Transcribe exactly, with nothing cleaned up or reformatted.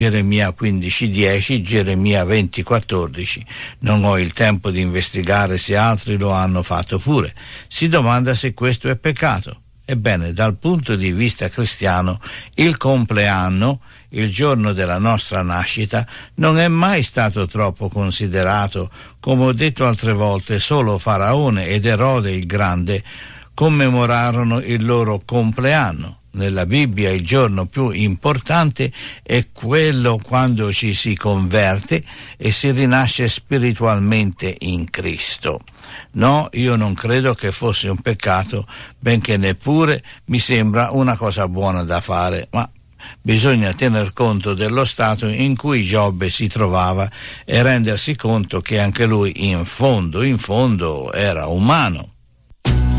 Geremia quindici dieci, Geremia venti quattordici. Non ho il tempo di investigare se altri lo hanno fatto pure. Si domanda se questo è peccato. Ebbene, dal punto di vista cristiano, il compleanno, il giorno della nostra nascita, non è mai stato troppo considerato. Come ho detto altre volte, solo Faraone ed Erode il Grande commemorarono il loro compleanno. Nella Bibbia il giorno più importante è quello quando ci si converte e si rinasce spiritualmente in Cristo. No, io non credo che fosse un peccato, benché neppure mi sembra una cosa buona da fare, ma bisogna tener conto dello stato in cui Giobbe si trovava e rendersi conto che anche lui in fondo, in fondo era umano.